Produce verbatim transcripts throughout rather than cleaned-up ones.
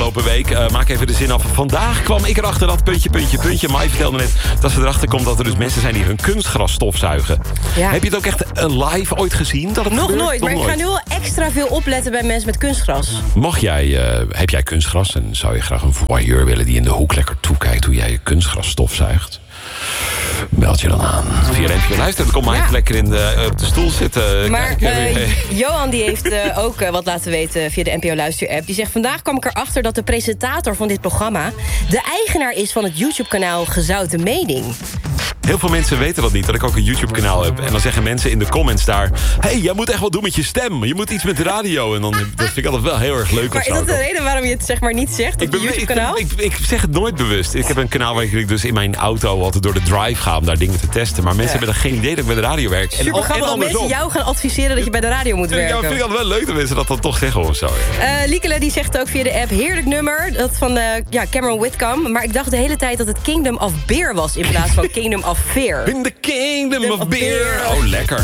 afgelopen week. Uh, maak even de zin af. Vandaag kwam ik erachter dat puntje, puntje, puntje. Mai vertelde net dat ze erachter komt dat er dus mensen zijn die hun kunstgras stofzuigen. Ja. Heb je het ook echt live ooit gezien? Dat het Nog gebeurt? nooit, Nog maar nooit. ik ga nu wel extra veel opletten bij mensen met kunstgras. Mag jij, uh, heb jij kunstgras en zou je graag een voyeur willen die in de hoek lekker toekijkt hoe jij je kunstgras stofzuigt? Meld je dan aan. Via de N P O Luister, dan kom maar ja. even lekker in de, op de stoel zitten. Maar Kijk, uh, Johan die heeft uh, ook uh, wat laten weten via de N P O Luister-app. Die zegt, vandaag kwam ik erachter dat de presentator van dit programma de eigenaar is van het YouTube-kanaal Gezouten Mening. Heel veel mensen weten dat niet, dat ik ook een YouTube-kanaal heb. En dan zeggen mensen in de comments daar... hey, jij moet echt wat doen met je stem. Je moet iets met de radio. En dan dat vind ik altijd wel heel erg leuk. Maar is dat de reden waarom je het zeg maar niet zegt op je YouTube-kanaal? Ik, ik, ik zeg het nooit bewust. Ik heb een kanaal waar ik dus in mijn auto altijd door de drive ga om daar dingen te testen. Maar mensen ja. hebben dan geen idee dat ik bij de radio werk. Super grappig dat mensen jou gaan adviseren dat je bij de radio moet werken. Ja, vind ik altijd wel leuk dat mensen dat dan toch zeggen of zo. Ja. Uh, Liekele die zegt ook via de app, heerlijk nummer. Dat van uh, ja, Cameron Whitcomb. Maar ik dacht de hele tijd dat het Kingdom of Beer was in plaats van Kingdom of Fear. In the Kingdom of, of beer. beer. Oh, lekker.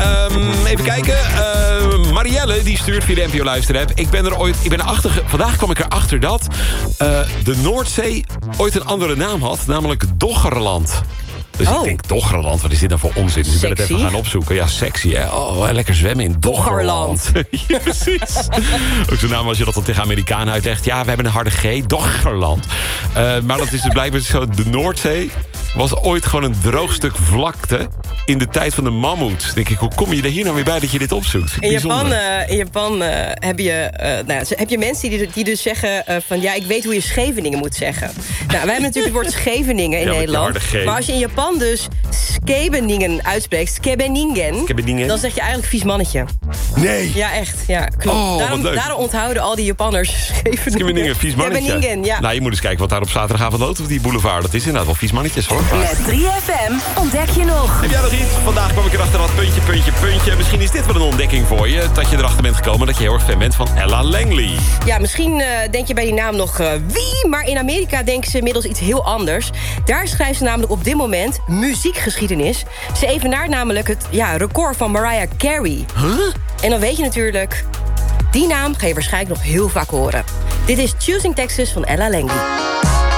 Um, even kijken. Uh, Marielle, die stuurt via de N P O Luister-app. Ik ben er ooit... Ik ben erachter, vandaag kwam ik erachter dat uh, de Noordzee ooit een andere naam had. Namelijk Doggerland. Dus oh. ik denk, Doggerland, wat is dit nou voor onzin? Dus ik ben het even gaan opzoeken. Ja, sexy, hè? Oh, lekker zwemmen in Doggerland. Ja, precies. Ook zo'n naam als je dat dan tegen Amerikanen uitlegt. Ja, we hebben een harde G, Doggerland. Uh, maar dat is dus blijkbaar zo, de Noordzee was ooit gewoon een droog stuk vlakte in de tijd van de mammoet. Denk ik, hoe kom je er hier nou weer bij dat je dit opzoekt? In Japan, uh, in Japan uh, heb, je, uh, nou, heb je mensen die, die dus zeggen uh, van... ja, ik weet hoe je Scheveningen moet zeggen. Nou, wij hebben natuurlijk het woord Scheveningen in ja, Nederland. Maar als je in Japan dus Scheveningen uitspreekt, Scheveningen... Scheveningen, dan zeg je eigenlijk vies mannetje. Nee! Ja, echt. Ja, klopt. Oh, daarom, daarom onthouden al die Japanners Scheveningen. Scheveningen, vies mannetje. Scheveningen, ja. Nou, je moet eens kijken wat daar op zaterdagavond loopt op die boulevard. Dat is inderdaad wel vies mannetjes, hoor. Met drie F M ontdek je nog. Heb jij nog iets? Vandaag kwam ik erachter dat puntje, puntje, puntje. Misschien is dit wel een ontdekking voor je. Dat je erachter bent gekomen dat je heel erg fan bent van Ella Langley. Ja, misschien uh, denk je bij die naam nog uh, wie. Maar in Amerika denken ze inmiddels iets heel anders. Daar schrijft ze namelijk op dit moment muziekgeschiedenis. Ze evenaart namelijk het ja, record van Mariah Carey. Huh? En dan weet je natuurlijk... die naam ga je waarschijnlijk nog heel vaak horen. Dit is Choosing Texas van Ella Langley.